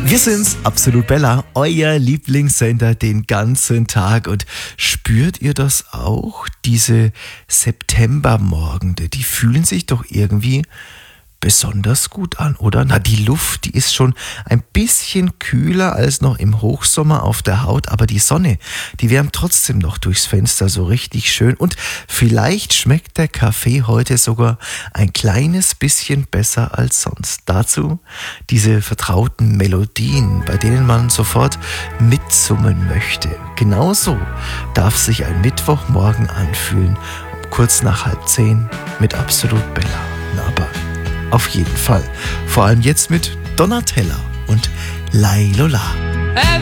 Wir sind's, Absolut Bella, euer Lieblingssender den ganzen Tag. Und spürt ihr das auch? Diese Septembermorgende, die fühlen sich doch irgendwie besonders gut an, oder? Na, die Luft, die ist schon ein bisschen kühler als noch im Hochsommer auf der Haut, aber die Sonne, die wärmt trotzdem noch durchs Fenster so richtig schön. Und vielleicht schmeckt der Kaffee heute sogar ein kleines bisschen besser als sonst. Dazu diese vertrauten Melodien, bei denen man sofort mitsummen möchte. Genauso darf sich ein Mittwochmorgen anfühlen, kurz nach 9:30 mit Absolut Bella. Na, aber auf jeden Fall. Vor allem jetzt mit Donatella und Lailola.